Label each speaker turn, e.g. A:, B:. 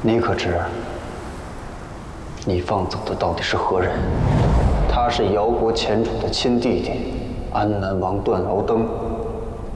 A: 你可知，你放走的到底是何人？他是瑶国前主的亲弟弟，安南王段敖登。